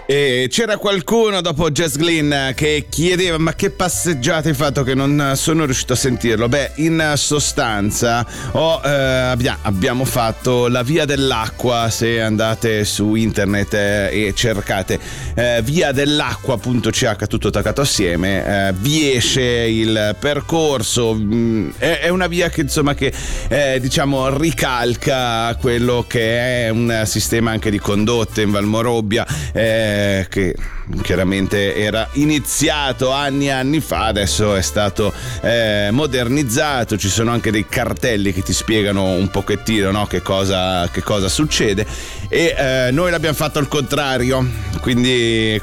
E c'era qualcuno dopo Jess Glynn che chiedeva: ma che passeggiata hai fatto che non sono riuscito a sentirlo? Beh, in sostanza abbiamo fatto la via dell'acqua. Se andate su internet e cercate via dell'acqua.ch, tutto attaccato assieme, vi esce il percorso. È una via che insomma diciamo ricalca quello che è un sistema anche di condotte in Valmorobbia, che chiaramente era iniziato anni fa, adesso è stato modernizzato. Ci sono anche dei cartelli che ti spiegano un pochettino, no, che cosa succede, e noi l'abbiamo fatto al contrario, quindi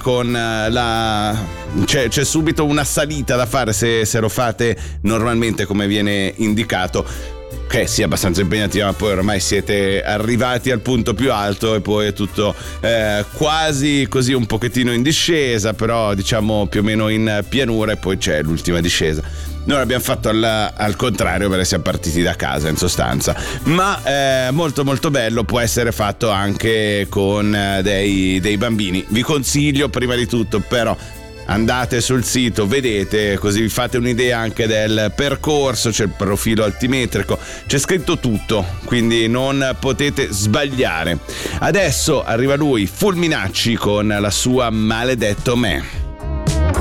c'è subito una salita da fare se lo fate normalmente come viene indicato, che sia abbastanza impegnativa, ma poi ormai siete arrivati al punto più alto e poi è tutto quasi così un pochettino in discesa, però diciamo più o meno in pianura, e poi c'è l'ultima discesa. Noi l'abbiamo fatto al contrario, perché siamo partiti da casa in sostanza, ma molto molto bello. Può essere fatto anche con dei bambini. Vi consiglio prima di tutto però andate sul sito, vedete, così vi fate un'idea anche del percorso. C'è il profilo altimetrico, c'è scritto tutto, quindi non potete sbagliare. Adesso arriva lui, Fulminacci, con la sua Maledetto Me.